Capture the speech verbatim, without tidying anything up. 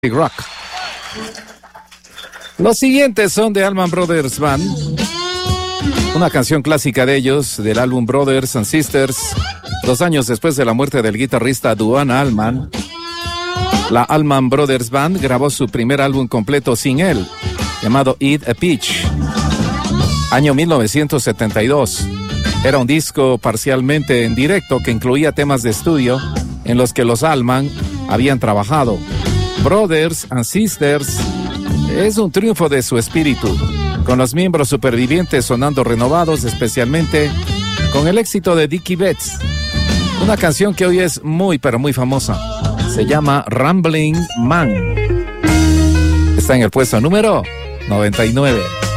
Rock. Los siguientes son de Allman Brothers Band, una canción clásica de ellos, del álbum Brothers and Sisters. Dos años después de la muerte del guitarrista Duane Allman, la Allman Brothers Band grabó su primer álbum completo sin él, llamado Eat a Peach, año mil novecientos setenta y dos. Era un disco parcialmente en directo que incluía temas de estudio en los que los Allman habían trabajado. Brothers and Sisters es un triunfo de su espíritu, con los miembros supervivientes sonando renovados, especialmente con el éxito de Dickie Betts. Una canción que hoy es muy pero muy famosa. Se llama Rambling Man. Está en el puesto número noventa y nueve.